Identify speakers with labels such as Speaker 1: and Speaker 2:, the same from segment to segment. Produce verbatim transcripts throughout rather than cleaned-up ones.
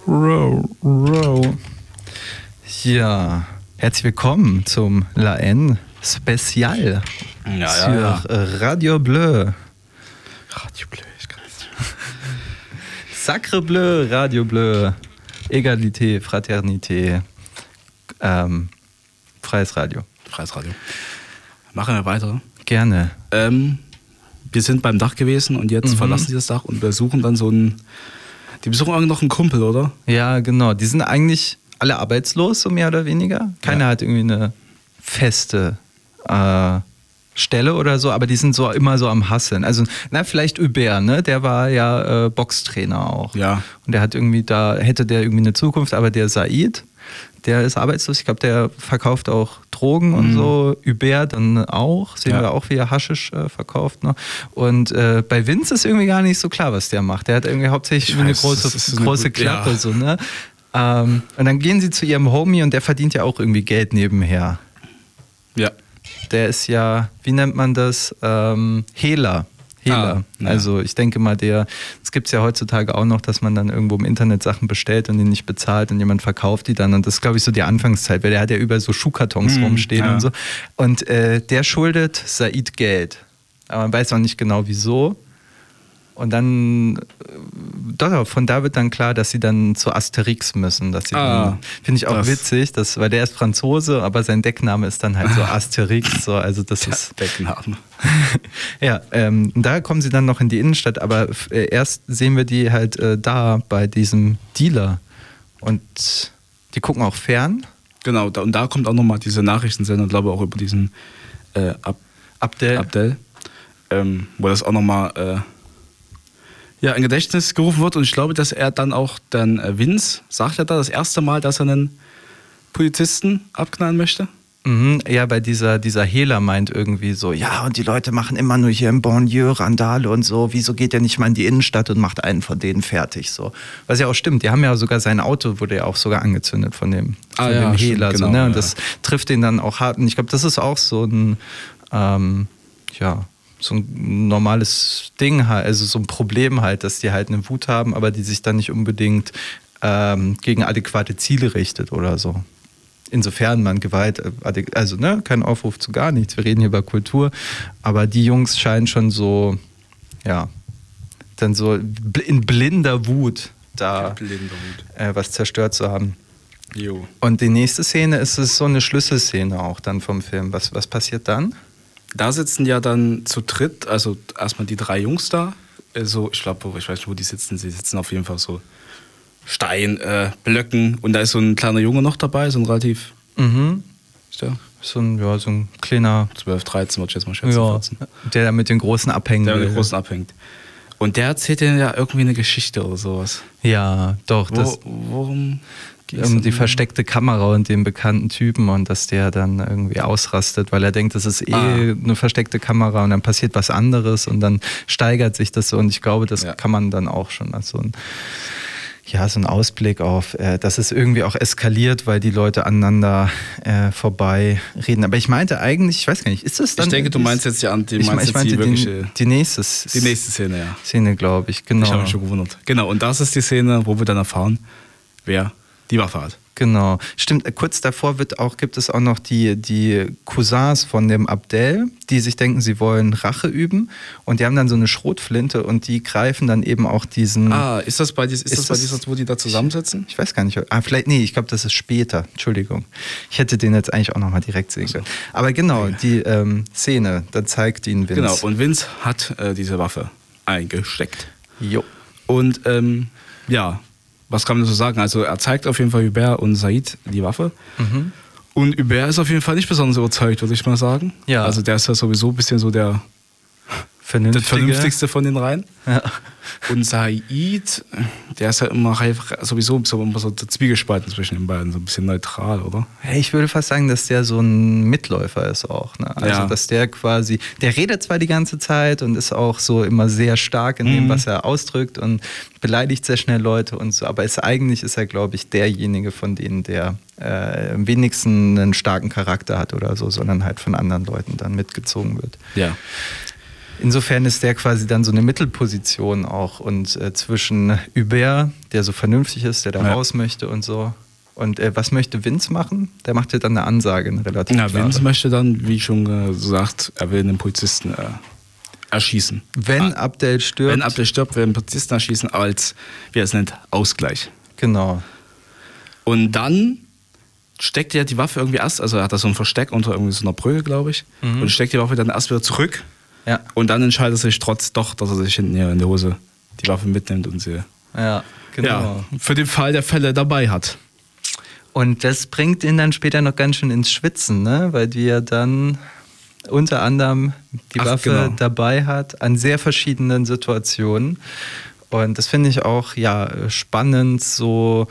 Speaker 1: Row, row. Ja, herzlich willkommen zum La N Spezial
Speaker 2: Ja, ja,
Speaker 1: sur
Speaker 2: ja.
Speaker 1: Radio Bleu.
Speaker 2: Radio Bleu, ich kann es.
Speaker 1: Sacre Bleu, Radio Bleu, Egalité, Fraternité, ähm, freies Radio.
Speaker 2: Freies Radio. Machen wir weiter.
Speaker 1: Gerne.
Speaker 2: Ähm, wir sind beim Dach gewesen und jetzt
Speaker 1: Mhm.
Speaker 2: verlassen sie das Dach und besuchen dann so einen. Die besuchen irgendwie noch einen Kumpel, oder?
Speaker 1: Ja, genau. Die sind eigentlich alle arbeitslos, so mehr oder weniger. Keiner
Speaker 2: Ja.
Speaker 1: hat irgendwie eine feste äh, Stelle oder so, aber die sind so immer so am Hasseln. Also, na, vielleicht Hubert, ne? Der war ja äh, Boxtrainer auch.
Speaker 2: Ja.
Speaker 1: Und der hat irgendwie da, hätte der irgendwie eine Zukunft, aber der Said, der ist arbeitslos. Ich glaube, der verkauft auch Drogen und
Speaker 2: Mhm.
Speaker 1: so. Hubert dann auch. Sehen
Speaker 2: Ja.
Speaker 1: wir auch, wie er Haschisch äh, verkauft. Ne? Und äh, bei Vince ist irgendwie gar nicht so klar, was der macht. Der hat irgendwie hauptsächlich
Speaker 2: Ich
Speaker 1: eine
Speaker 2: weiß,
Speaker 1: große,
Speaker 2: das ist eine
Speaker 1: große
Speaker 2: gute-
Speaker 1: Klappe.
Speaker 2: ja.
Speaker 1: So, ne? ähm, und dann gehen sie zu ihrem Homie und der verdient ja auch irgendwie Geld nebenher.
Speaker 2: Ja.
Speaker 1: Der ist ja, wie nennt man das? Ähm, Hehler. Hehler.
Speaker 2: Ah, ja.
Speaker 1: Also ich denke mal, der, es gibt es ja heutzutage auch noch, dass man dann irgendwo im Internet Sachen bestellt und die nicht bezahlt und jemand verkauft die dann. Und das ist, glaube ich, so die Anfangszeit, weil der hat ja überall so Schuhkartons
Speaker 2: Hm,
Speaker 1: rumstehen
Speaker 2: ja.
Speaker 1: und so. Und äh, der schuldet Said Geld. Aber man weiß auch nicht genau wieso. Und dann, äh, doch, von da wird dann klar, dass sie dann zu Asterix müssen. Dass sie
Speaker 2: Ah,
Speaker 1: dann- finde ich auch
Speaker 2: das-
Speaker 1: witzig, dass, weil der ist Franzose, aber sein Deckname ist dann halt so Asterix. So, also das ist.
Speaker 2: Deckname.
Speaker 1: Ja, ähm, da kommen sie dann noch in die Innenstadt, aber äh, erst sehen wir die halt äh, da bei diesem Dealer. Und die gucken auch fern.
Speaker 2: Genau, da, und da kommt auch nochmal diese Nachrichtensender, glaube ich, auch über diesen äh, Ab
Speaker 1: Abdel.
Speaker 2: Abdel, ähm, wo das auch nochmal äh, ja, in Gedächtnis gerufen wird. Und ich glaube, dass er dann auch, dann äh, Vince sagt ja da das erste Mal, dass er einen Polizisten abknallen möchte.
Speaker 1: Mhm, ja, bei dieser, dieser Hehler meint irgendwie so, ja, und die Leute machen immer nur hier im Banlieue Randale und so, wieso geht der nicht mal in die Innenstadt und macht einen von denen fertig, so. Was ja auch stimmt, die haben ja sogar sein Auto, wurde ja auch sogar angezündet von dem,
Speaker 2: Ah,
Speaker 1: von
Speaker 2: ja,
Speaker 1: dem
Speaker 2: stimmt,
Speaker 1: Hehler, so,
Speaker 2: genau,
Speaker 1: ne? Und
Speaker 2: ja.
Speaker 1: das trifft den dann auch hart. Und ich glaube, das ist auch so ein, ähm, ja, so ein normales Ding halt, also so ein Problem halt, dass die halt eine Wut haben, aber die sich dann nicht unbedingt ähm, gegen adäquate Ziele richtet oder so. Insofern man Gewalt, also ne, kein Aufruf zu gar nichts, wir reden hier über Kultur, aber die Jungs scheinen schon so, ja, dann so in blinder Wut da äh, was zerstört zu haben.
Speaker 2: Jo.
Speaker 1: Und die nächste Szene ist es so eine Schlüsselszene auch dann vom Film. Was, was passiert dann?
Speaker 2: Da sitzen ja dann zu dritt, also erstmal die drei Jungs da. Also ich glaube, ich weiß nicht, wo die sitzen. Sie sitzen auf jeden Fall so Steinblöcken. Äh, Blöcken. Und da ist so ein kleiner Junge noch dabei, so ein relativ,
Speaker 1: Mhm.
Speaker 2: ist der
Speaker 1: So ein, ja, so ein kleiner,
Speaker 2: zwölf, dreizehn, würde ich jetzt mal schätzen.
Speaker 1: ja,
Speaker 2: vierzehn.
Speaker 1: der da mit den Großen abhängen
Speaker 2: Der mit
Speaker 1: will.
Speaker 2: den Großen abhängt. Und der erzählt denen ja irgendwie eine Geschichte oder sowas.
Speaker 1: Ja, doch. Das,
Speaker 2: Wo, worum geht's
Speaker 1: um die
Speaker 2: denn?
Speaker 1: versteckte Kamera und den bekannten Typen und dass der dann irgendwie ausrastet, weil er denkt, das ist eh
Speaker 2: Ah.
Speaker 1: eine versteckte Kamera und dann passiert was anderes und dann steigert sich das so und ich glaube, das
Speaker 2: Ja.
Speaker 1: kann man dann auch schon als so ein, ja, so ein Ausblick auf, äh, dass es irgendwie auch eskaliert, weil die Leute aneinander äh, vorbei reden. Aber ich meinte eigentlich, ich weiß gar nicht, ist das dann...
Speaker 2: Ich denke, du meinst jetzt ja an die,
Speaker 1: ich,
Speaker 2: meinst
Speaker 1: ich
Speaker 2: jetzt die,
Speaker 1: meinte die,
Speaker 2: wirkliche,
Speaker 1: die nächste
Speaker 2: die nächste Szene, ja.
Speaker 1: Szene, glaube ich, genau.
Speaker 2: Ich habe mich schon gewundert. Genau, und das ist die Szene, wo wir dann erfahren, wer die Waffe hat.
Speaker 1: Genau. Stimmt, äh, kurz davor wird auch, gibt es auch noch die, die Cousins von dem Abdel, die sich denken, sie wollen Rache üben und die haben dann so eine Schrotflinte und die greifen dann eben auch diesen...
Speaker 2: Ah, ist das bei, dies, ist
Speaker 1: Ist
Speaker 2: das bei
Speaker 1: das-
Speaker 2: dieser, wo die da zusammensitzen?
Speaker 1: Ich weiß gar nicht. Ah, vielleicht, nee, ich glaube, das ist später. Entschuldigung. Ich hätte den jetzt eigentlich auch nochmal direkt sehen können. Aber genau, die ähm, Szene, da zeigt ihn Vince.
Speaker 2: Genau, und Vince hat äh, diese Waffe eingesteckt.
Speaker 1: Jo.
Speaker 2: Und ähm, ja, was kann man so sagen? Also er zeigt auf jeden Fall Hubert und Said die Waffe.
Speaker 1: Mhm.
Speaker 2: Und Hubert ist auf jeden Fall nicht besonders überzeugt, würde ich mal sagen.
Speaker 1: Ja.
Speaker 2: Also der ist ja sowieso ein bisschen so der, der
Speaker 1: Vernünftige.
Speaker 2: vernünftigste von den dreien.
Speaker 1: Ja.
Speaker 2: Und Said, der ist ja immer sowieso so, immer so zwiegespalten zwischen den beiden, so ein bisschen neutral, oder?
Speaker 1: Hey, ich würde fast sagen, dass der so ein Mitläufer ist auch. Ne? Also,
Speaker 2: Ja.
Speaker 1: dass der quasi, der redet zwar die ganze Zeit und ist auch so immer sehr stark in dem,
Speaker 2: Mhm.
Speaker 1: was er ausdrückt und beleidigt sehr schnell Leute und so, aber ist, eigentlich ist er, glaube ich, derjenige von denen, der äh, am wenigsten einen starken Charakter hat oder so, sondern halt von anderen Leuten dann mitgezogen wird.
Speaker 2: Ja.
Speaker 1: insofern ist der quasi dann so eine Mittelposition auch und äh, zwischen Hubert, der so vernünftig ist, der da
Speaker 2: Ja.
Speaker 1: raus möchte und so. Und äh, was möchte Vince machen? Der macht ja dann eine Ansage, eine relativ
Speaker 2: Ja,
Speaker 1: klare.
Speaker 2: Vince möchte dann, wie schon gesagt, er will einen Polizisten äh, erschießen.
Speaker 1: Wenn
Speaker 2: Ah,
Speaker 1: Abdel stirbt.
Speaker 2: Wenn Abdel stirbt, will er einen Polizisten erschießen als, wie er es nennt, Ausgleich.
Speaker 1: Genau.
Speaker 2: Und dann steckt er die Waffe irgendwie erst, also er hat da so ein Versteck unter irgendwie so einer Brücke, glaube ich,
Speaker 1: Mhm.
Speaker 2: und steckt die Waffe dann erst wieder zurück.
Speaker 1: Ja.
Speaker 2: Und dann entscheidet er sich trotz doch, dass er sich hinten hier in die Hose die Waffe mitnimmt und sie
Speaker 1: Ja, genau.
Speaker 2: ja, für den Fall der Fälle dabei hat.
Speaker 1: Und das bringt ihn dann später noch ganz schön ins Schwitzen, ne? Weil die ja dann unter anderem die
Speaker 2: Ach,
Speaker 1: Waffe
Speaker 2: genau.
Speaker 1: dabei hat an sehr verschiedenen Situationen. Und das finde ich auch ja spannend, so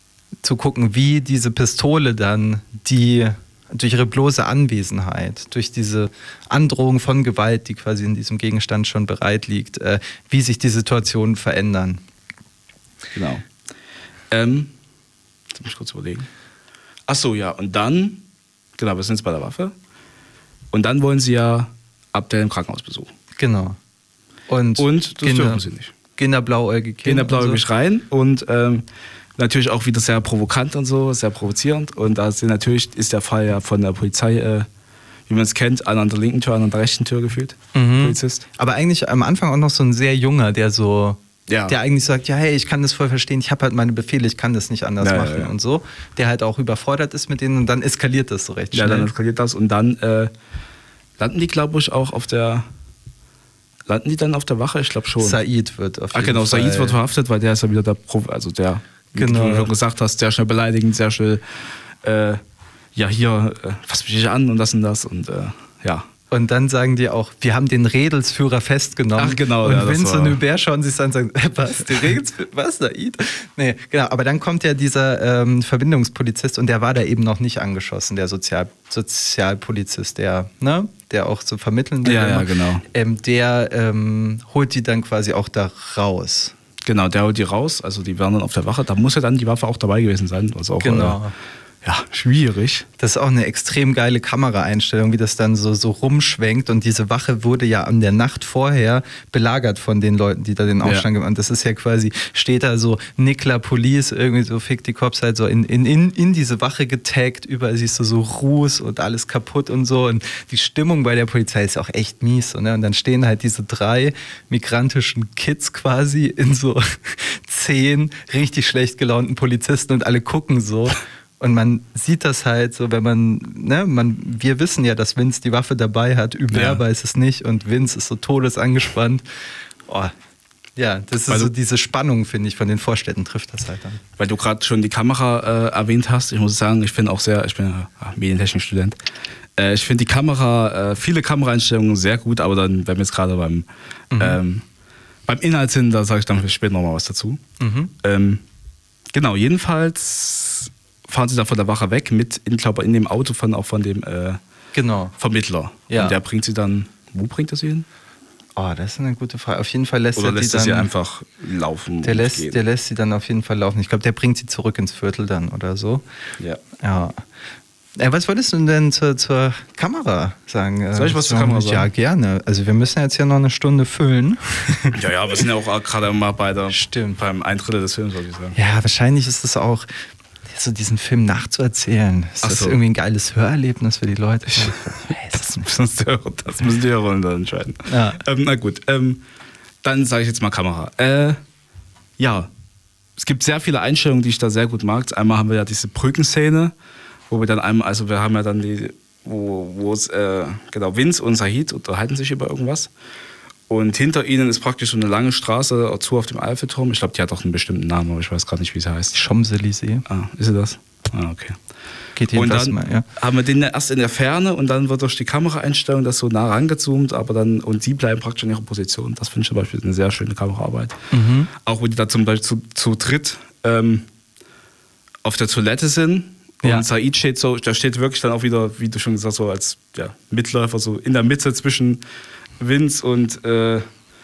Speaker 1: zu gucken, wie diese Pistole dann die durch ihre bloße Anwesenheit, durch diese Androhung von Gewalt, die quasi in diesem Gegenstand schon bereit liegt, äh, wie sich die Situationen verändern.
Speaker 2: Genau. Ähm, jetzt muss ich kurz überlegen. Ach so, ja, und dann, genau, wir sind jetzt bei der Waffe. Und dann wollen sie ja Abdel im Krankenhaus besuchen.
Speaker 1: Genau. Und,
Speaker 2: Und das
Speaker 1: gehen
Speaker 2: dürfen
Speaker 1: da-
Speaker 2: sie nicht.
Speaker 1: Gehen da blauäugig hin.
Speaker 2: Gehen da
Speaker 1: und
Speaker 2: blauäugig
Speaker 1: so.
Speaker 2: rein und ähm, natürlich auch wieder sehr provokant und so, sehr provozierend. Und da sind natürlich ist der Fall ja von der Polizei, äh, wie man es kennt, einer an der linken Tür, einer an der rechten Tür gefühlt.
Speaker 1: Mhm.
Speaker 2: Polizist.
Speaker 1: Aber eigentlich am Anfang auch noch so ein sehr junger, der so,
Speaker 2: Ja.
Speaker 1: der eigentlich sagt, ja, hey, ich kann das voll verstehen, ich habe halt meine Befehle, ich kann das nicht anders
Speaker 2: Ja, ja,
Speaker 1: machen
Speaker 2: ja.
Speaker 1: und so. Der halt auch überfordert ist mit denen und dann eskaliert das so recht
Speaker 2: Ja,
Speaker 1: schnell.
Speaker 2: dann eskaliert das und dann äh, landen die, glaube ich, auch auf der. Landen die dann auf der Wache? Ich glaube schon.
Speaker 1: Said wird auf
Speaker 2: Ah,
Speaker 1: jeden
Speaker 2: genau,
Speaker 1: Fall.
Speaker 2: Said wird verhaftet, weil der ist ja wieder der Prof, also der, wie
Speaker 1: Genau.
Speaker 2: du schon gesagt hast, sehr schnell beleidigend, sehr schnell, äh, ja, hier, äh, fass mich nicht an und das und das und äh, ja.
Speaker 1: Und dann sagen die auch, wir haben den Redelsführer festgenommen.
Speaker 2: Ach, genau,
Speaker 1: Und
Speaker 2: ja, das
Speaker 1: Vince
Speaker 2: war-
Speaker 1: und Hubert schauen sich dann und sagen, äh, was, der Redelsführer, was, Said? Nee, genau, aber dann kommt ja dieser ähm, Verbindungspolizist und der war da eben noch nicht angeschossen, der Sozial Sozialpolizist, der, ne, der auch so vermitteln will.
Speaker 2: Ja, ja,
Speaker 1: immer.
Speaker 2: genau.
Speaker 1: Ähm, der ähm, holt die dann quasi auch da raus.
Speaker 2: Genau, der holt die raus, also die werden dann auf der Wache, da muss ja dann die Waffe auch dabei gewesen sein, was auch
Speaker 1: Genau.
Speaker 2: äh, ja, schwierig.
Speaker 1: Das ist auch eine extrem geile Kameraeinstellung, wie das dann so, so rumschwenkt. Und diese Wache wurde ja an der Nacht vorher belagert von den Leuten, die da den Aufstand gemacht haben. Das ist ja quasi, steht da so Nikla Police, irgendwie so Fick die Cops halt so in, in, in, in diese Wache getaggt. Überall siehst du so Ruß und alles kaputt und so. Und die Stimmung bei der Polizei ist auch echt mies. So, ne? Und dann stehen halt diese drei migrantischen Kids quasi in so zehn richtig schlecht gelaunten Polizisten und alle gucken so. Und man sieht das halt so, wenn man, ne, man, wir wissen ja, dass Vince die Waffe dabei hat, Hubert
Speaker 2: Ja.
Speaker 1: weiß es nicht und Vince ist so todesangespannt. Oh, ja, das ist
Speaker 2: Weil
Speaker 1: so
Speaker 2: du-
Speaker 1: diese Spannung, finde ich, von den Vorstädten trifft das halt dann.
Speaker 2: Weil du gerade schon die Kamera äh, erwähnt hast, ich muss sagen, ich bin auch sehr, ich bin ja Medientechnikstudent. Äh, ich finde die Kamera, äh, viele Kameraeinstellungen sehr gut, aber dann, wenn wir jetzt gerade beim, ähm, beim Inhalt sind, da sage ich dann später nochmal was dazu.
Speaker 1: Mhm.
Speaker 2: Ähm, genau, jedenfalls fahren sie da von der Wache weg mit, ich glaube, in dem Auto von, auch von dem äh,
Speaker 1: Genau.
Speaker 2: Vermittler.
Speaker 1: Ja.
Speaker 2: Und der bringt sie dann, wo bringt er sie hin?
Speaker 1: Oh, das ist eine gute Frage. Auf jeden Fall lässt
Speaker 2: Oder
Speaker 1: er die
Speaker 2: lässt
Speaker 1: dann,
Speaker 2: er sie einfach laufen?
Speaker 1: der
Speaker 2: und
Speaker 1: lässt,
Speaker 2: gehen?
Speaker 1: der lässt sie dann auf jeden Fall laufen. Ich glaube, der bringt sie zurück ins Viertel dann oder so.
Speaker 2: Ja.
Speaker 1: Ja. Äh, was wolltest du denn zur, zur Kamera sagen?
Speaker 2: Soll ich was zur
Speaker 1: Äh,
Speaker 2: Kamera
Speaker 1: Ja,
Speaker 2: sagen?
Speaker 1: gerne. Also wir müssen jetzt ja noch eine Stunde füllen.
Speaker 2: Ja, ja, wir sind ja auch gerade mal bei der,
Speaker 1: Stimmt.
Speaker 2: beim ein Drittel des Films, würde ich sagen.
Speaker 1: Ja, wahrscheinlich ist es auch, so diesen Film nachzuerzählen. Ist
Speaker 2: Ach
Speaker 1: das
Speaker 2: so.
Speaker 1: irgendwie ein geiles Hörerlebnis für die Leute?
Speaker 2: Das müssen, die Hörer- das müssen die Hörer dann entscheiden.
Speaker 1: Ja.
Speaker 2: Ähm, na gut, ähm, dann sage ich jetzt mal Kamera. Äh, ja, es gibt sehr viele Einstellungen, die ich da sehr gut mag. Einmal haben wir ja diese Brückenszene, wo wir dann einmal, also wir haben ja dann die, wo, wo es, äh, genau, Vince und Said unterhalten sich über irgendwas. Und hinter ihnen ist praktisch so eine lange Straße zu auf dem Eiffelturm. Ich glaube, die hat auch einen bestimmten Namen, aber ich weiß gerade nicht, wie sie heißt.
Speaker 1: Champs-Élysées.
Speaker 2: Ah, ist sie das? Ah, okay.
Speaker 1: Geht
Speaker 2: Und
Speaker 1: jedenfalls
Speaker 2: dann
Speaker 1: mal, ja.
Speaker 2: haben wir den erst in der Ferne und dann wird durch die Kameraeinstellung das so nah rangezoomt, aber dann, und sie bleiben praktisch in ihrer Position. Das finde ich zum Beispiel eine sehr schöne Kameraarbeit.
Speaker 1: Mhm.
Speaker 2: Auch wo die da zum Beispiel zu, zu dritt ähm, auf der Toilette sind und
Speaker 1: Ja.
Speaker 2: Said steht so, da steht wirklich dann auch wieder, wie du schon gesagt hast, so als ja, Mitläufer, so in der Mitte zwischen Vince und äh, äh,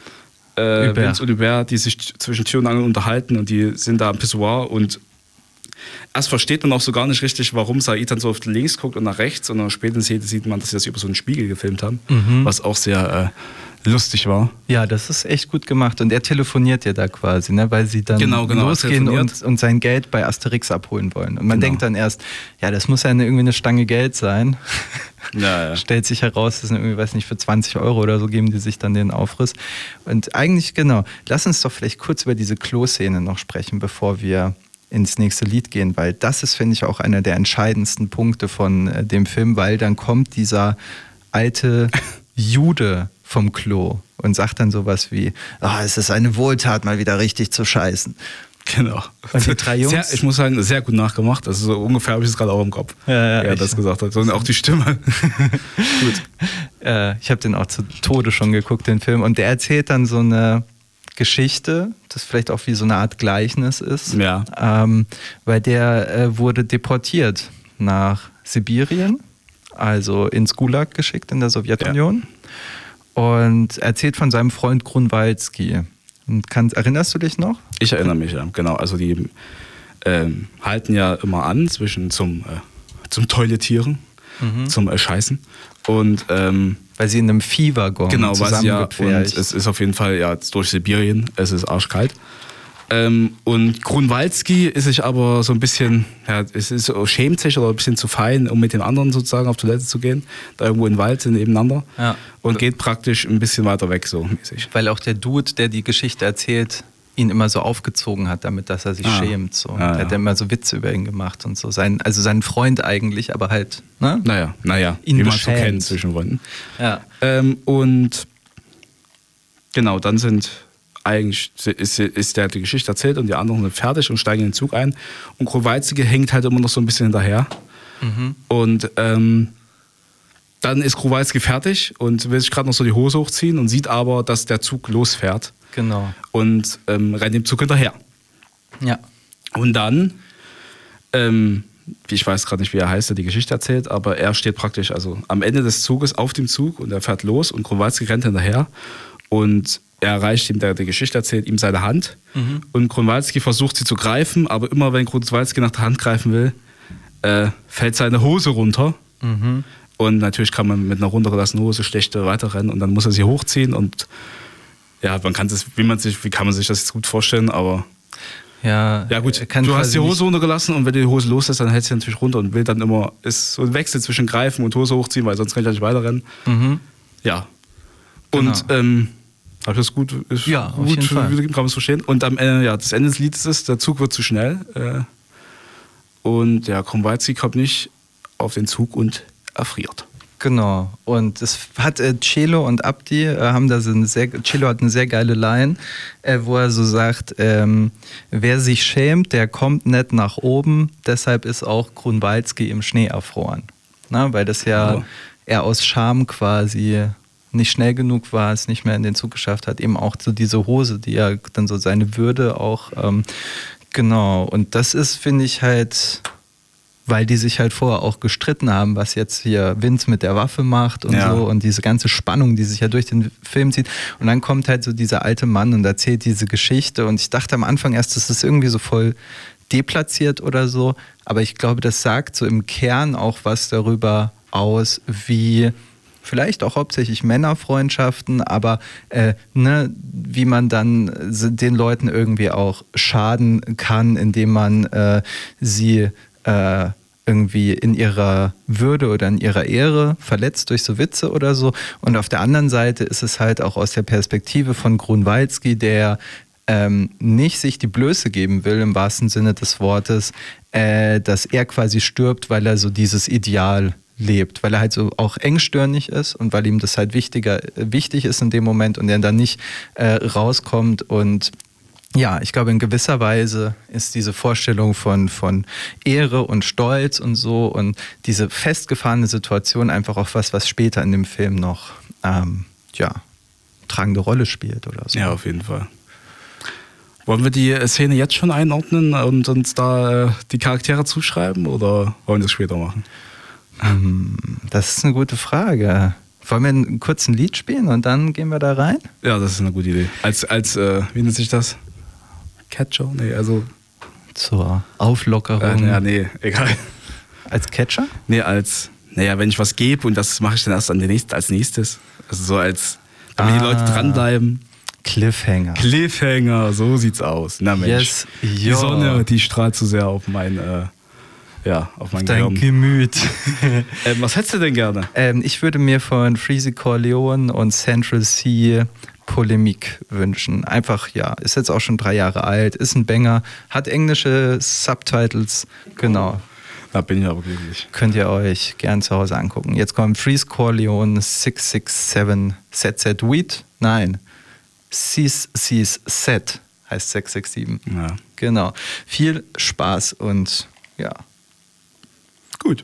Speaker 1: Hubert.
Speaker 2: Vince und Hubert, die sich zwischen Tür und Angel unterhalten und die sind da am Pissoir und erst versteht man auch so gar nicht richtig, warum Said dann so auf links guckt und nach rechts und dann später sieht man, dass sie das über so einen Spiegel gefilmt haben, mhm. was auch sehr äh, lustig war.
Speaker 1: Ja, das ist echt gut gemacht und er telefoniert ja da quasi, ne, weil sie dann
Speaker 2: genau, genau,
Speaker 1: losgehen und, und sein Geld bei Asterix abholen wollen. Und man genau. denkt dann erst, ja, das muss ja eine, irgendwie eine Stange Geld sein. Ja, ja. Stellt sich heraus, das sind irgendwie, weiß nicht, für zwanzig Euro oder so geben die sich dann den Aufriss. Und eigentlich, genau, lass uns doch vielleicht kurz über diese Klo-Szene noch sprechen, bevor wir ins nächste Lied gehen, weil das ist, finde ich, auch einer der entscheidendsten Punkte von äh, dem Film, weil dann kommt dieser alte Jude vom Klo und sagt dann sowas wie, ah, es ist eine Wohltat, mal wieder richtig zu scheißen.
Speaker 2: Genau.
Speaker 1: Und die drei Jungs?
Speaker 2: Sehr, ich muss sagen, sehr gut nachgemacht. Also so ungefähr habe ich es gerade auch im Kopf,
Speaker 1: ja, ja,
Speaker 2: er das gesagt hat. Und auch die Stimme.
Speaker 1: Gut. Äh, ich habe den auch zu Tode schon geguckt, den Film. Und der erzählt dann so eine Geschichte, das vielleicht auch wie so eine Art Gleichnis ist.
Speaker 2: Ja.
Speaker 1: Ähm, weil der äh, wurde deportiert nach Sibirien, also ins Gulag geschickt in der Sowjetunion. Ja. Und erzählt von seinem Freund Grunwaldzki. Und kann, erinnerst du dich noch?
Speaker 2: Ich erinnere mich, ja, genau. Also die ähm, halten ja immer an zwischen zum, äh, zum Toiletieren, mhm. zum äh, Scheißen. Und, ähm,
Speaker 1: weil sie in einem Viehwaggon
Speaker 2: genau,
Speaker 1: zusammengepfercht.
Speaker 2: Ja, und es ist auf jeden Fall ja durch Sibirien, es ist arschkalt. Ähm, und Grunwaldzki ist sich aber so ein bisschen, ja, es ist so, schämt sich oder ein bisschen zu fein, um mit den anderen sozusagen auf Toilette zu gehen. Da irgendwo im Wald sind nebeneinander. Ja. Und geht praktisch ein bisschen weiter weg, so mäßig.
Speaker 1: Weil auch der Dude, der die Geschichte erzählt, ihn immer so aufgezogen hat, damit, dass er sich ah. schämt. So. Ah, der ja. hat immer so Witze über ihn gemacht und so. Sein, also sein Freund eigentlich, aber halt, ne?
Speaker 2: Naja, naja,
Speaker 1: ihn
Speaker 2: wie man
Speaker 1: beschämt.
Speaker 2: so kennt zwischen Freunden.
Speaker 1: Ja.
Speaker 2: Ähm, und genau, dann sind eigentlich ist, ist der die Geschichte erzählt und die anderen sind fertig und steigen in den Zug ein. Und Grunwaldzki hängt halt immer noch so ein bisschen hinterher. Mhm. Und ähm, dann ist Grunwaldzki fertig und will sich gerade noch so die Hose hochziehen und sieht aber, dass der Zug losfährt.
Speaker 1: Genau.
Speaker 2: Und ähm, rennt dem Zug hinterher.
Speaker 1: Ja.
Speaker 2: Und dann, ähm, ich weiß gerade nicht, wie er heißt, der die Geschichte erzählt, aber er steht praktisch also am Ende des Zuges auf dem Zug und er fährt los und Grunwaldzki rennt hinterher und er reicht ihm, der die Geschichte erzählt, ihm seine Hand. Mhm. Und Grunwaldzki versucht sie zu greifen, aber immer wenn Grunwaldzki nach der Hand greifen will, äh, fällt seine Hose runter. Mhm. Und natürlich kann man mit einer runtergelassenen Hose schlecht weiterrennen und dann muss er sie hochziehen und ja, man kann das, wie man sich, wie kann man sich das jetzt gut vorstellen, aber
Speaker 1: ja,
Speaker 2: ja gut, du hast die Hose runtergelassen und wenn du die Hose loslässt, dann hält sie natürlich runter und will dann immer, ist so ein Wechsel zwischen Greifen und Hose hochziehen, weil sonst kann ich ja nicht weiterrennen. Mhm. Ja. Und genau. ähm, habe ich das gut? Ist
Speaker 1: ja,
Speaker 2: gut,
Speaker 1: auf jeden Fall.
Speaker 2: Kann man es verstehen. Und am Ende, ja, das Ende des Liedes ist, der Zug wird zu schnell. Äh, und ja, Grunwaldzki kommt nicht auf den Zug und erfriert.
Speaker 1: Genau. Und es hat äh, Celo und Abdi äh, haben da so eine sehr, Celo hat eine sehr geile Line, äh, wo er so sagt, ähm, wer sich schämt, der kommt nicht nach oben. Deshalb ist auch Grunwaldzki im Schnee erfroren. Na, weil das ja oh. er aus Scham quasi nicht schnell genug war, es nicht mehr in den Zug geschafft hat, eben auch so diese Hose, die ja dann so seine Würde auch, ähm, genau, und das ist, finde ich halt, weil die sich halt vorher auch gestritten haben, was jetzt hier Vince mit der Waffe macht und ja. so und diese ganze Spannung, die sich ja durch den Film zieht und dann kommt halt so dieser alte Mann und erzählt diese Geschichte und ich dachte am Anfang erst, das ist irgendwie so voll deplatziert oder so, aber ich glaube, das sagt so im Kern auch was darüber aus, wie vielleicht auch hauptsächlich Männerfreundschaften, aber äh, ne, wie man dann den Leuten irgendwie auch schaden kann, indem man äh, sie äh, irgendwie in ihrer Würde oder in ihrer Ehre verletzt durch so Witze oder so. Und auf der anderen Seite ist es halt auch aus der Perspektive von Grunwaldzki, der ähm, nicht sich die Blöße geben will, im wahrsten Sinne des Wortes, äh, dass er quasi stirbt, weil er so dieses Ideal lebt, weil er halt so auch engstirnig ist und weil ihm das halt wichtiger, wichtig ist in dem Moment und er dann nicht äh, rauskommt und ja, ich glaube in gewisser Weise ist diese Vorstellung von, von Ehre und Stolz und so und diese festgefahrene Situation einfach auch was, was später in dem Film noch ähm, ja, tragende Rolle spielt oder so.
Speaker 2: Ja, auf jeden Fall. Wollen wir die Szene jetzt schon einordnen und uns da äh, die Charaktere zuschreiben oder wollen wir das später machen?
Speaker 1: Das ist eine gute Frage. Wollen wir einen kurzen Lied spielen und dann gehen wir da rein?
Speaker 2: Ja, das ist eine gute Idee. Als, als äh, wie nennt sich das? Catcher? Nee, also
Speaker 1: zur Auflockerung.
Speaker 2: Äh, ja, nee, egal.
Speaker 1: Als Catcher?
Speaker 2: Nee, als, naja, wenn ich was gebe und das mache ich dann erst an den nächsten, als nächstes. Also so als, damit
Speaker 1: Ah.
Speaker 2: die Leute dranbleiben.
Speaker 1: Cliffhanger.
Speaker 2: Cliffhanger, so sieht's aus. Na Mensch,
Speaker 1: Yes,
Speaker 2: die
Speaker 1: ja.
Speaker 2: Sonne, die strahlt zu sehr auf mein, äh, ja, auf mein
Speaker 1: Dein
Speaker 2: Gehirn.
Speaker 1: Gemüt.
Speaker 2: Ähm, was hättest du denn gerne?
Speaker 1: ähm, ich würde mir von Freezy Corleone und Central C Polemik wünschen. Einfach, ja, ist jetzt auch schon drei Jahre alt, ist ein Banger, hat englische Subtitles, genau.
Speaker 2: Da bin ich aber glücklich.
Speaker 1: Könnt ihr euch gern zu Hause angucken. Jetzt kommt Freeze Corleone sechs sechs sieben Z Z Weed. Nein, Cs Cs Set heißt sechs sechs sieben.
Speaker 2: Ja.
Speaker 1: Genau. Viel Spaß und ja.
Speaker 2: Gut.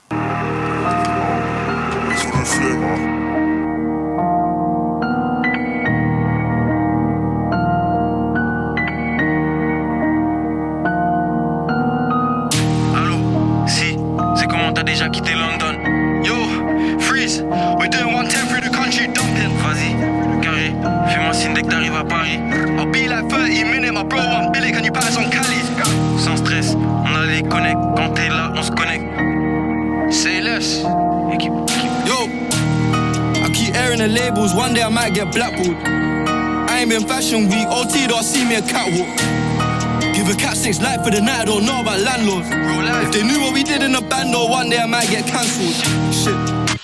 Speaker 3: Allô, si, c'est comment t'as déjà quitté London? Yo, Freeze, we're doing one ten through the country dumping. Vas-y, carré, fais-moi signe dès que t'arrives à Paris. I'll be like thirty minutes, my bro, I'm Billy, can you pass on Cali? Sans stress, on a les connects, quand t'es là, on se connecte. Say less. Équipe, équipe.
Speaker 4: Yo, I keep airing the labels, one day I might get blackballed. I ain't been fashion week, O T don't see me a catwalk. Give a cat six life for the night, I don't know about landlords.
Speaker 3: Real life.
Speaker 4: If they knew what we did in the band, though, one day I might get cancelled. Shit.